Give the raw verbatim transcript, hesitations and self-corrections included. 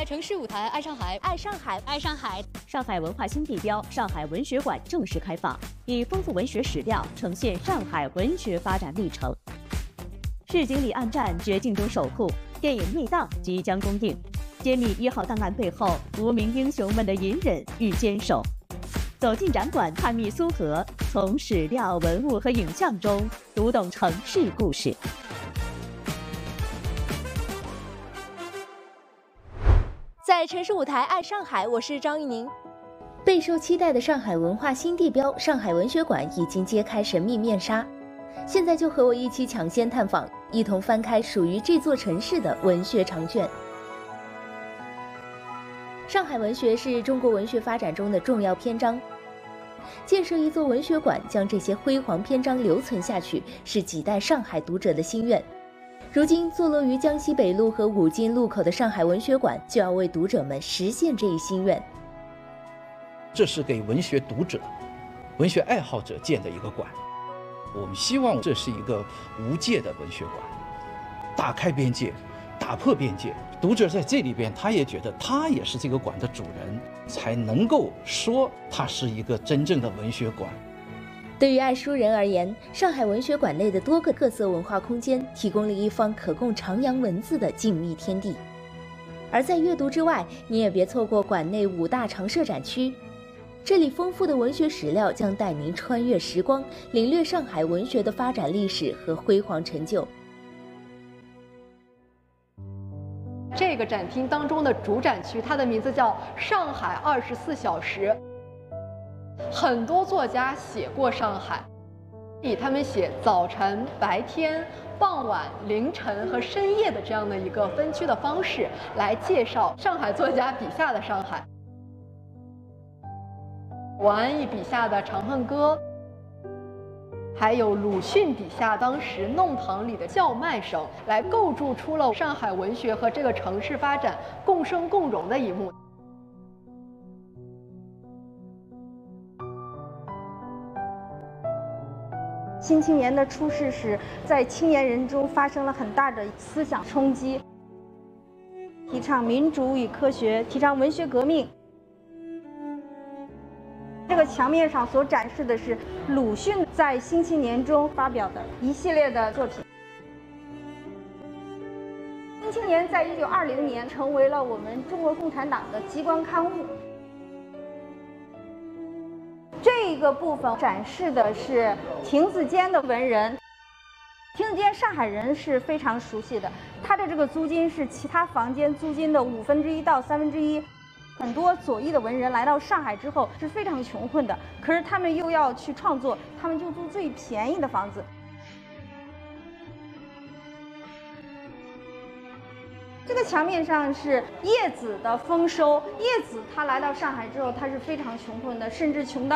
在城市舞台爱上海， 爱上海， 爱上海。 上海文化新地标上海文学馆正式开放，以丰富文学史料呈现上海文学发展历程。市井里暗战，绝境中守护，电影《密档》即将公映，揭秘一号档案背后无名英雄们的隐忍与坚守。走进展馆，探秘苏河，从史料、文物和影像中读懂城市故事。 在城市舞台爱上海，我是张玉宁。 备受期待的上海文化新地标上海文学馆已经揭开神秘面纱，现在就和我一起抢先探访，一同翻开属于这座城市的文学长卷。上海文学是中国文学发展中的重要篇章，建设一座文学馆，将这些辉煌篇章留存下去，是几代上海读者的心愿。如今坐落于江西北路和五金路口的上海文学馆，就要为读者们实现这一心愿。 这是给文学读者、文学爱好者建的一个馆，我们希望这是一个无界的文学馆，打开边界，打破边界。读者在这里边，他也觉得他也是这个馆的主人，才能够说它是一个真正的文学馆。 对于爱书人而言，上海文学馆内的多个特色文化空间提供了一方可供徜徉文字的静谧天地。而在阅读之外，你也别错过馆内五大常设展区，这里丰富的文学史料将带您穿越时光，领略上海文学的发展历史和辉煌成就。 这个展厅当中的主展区，它的名字叫上海二十四小时。很多作家写过上海，以他们写早晨、白天、傍晚、凌晨和深夜的这样的一个分区的方式来介绍上海作家笔下的上海。王安忆笔下的《长恨歌》，还有鲁迅笔下当时弄堂里的叫卖声，来构筑出了上海文学和这个城市发展共生共荣的一幕。 新青年的出世时，在青年人中发生了很大的思想冲击，提倡民主与科学，提倡文学革命。这个墙面上所展示的是鲁迅在新青年中发表的一系列的作品。新青年在一九二零年成为了我们中国共产党的机关刊物。这个部分展示的是亭子间的文人。亭子间上海人是非常熟悉的，它的这个租金是其他房间租金的五分之一到三分之一。很多左翼的文人来到上海之后是非常穷困的，可是他们又要去创作，他们就租最便宜的房子。这个墙面上是叶子的丰收。叶子他来到上海之后，他是非常穷困的，甚至穷到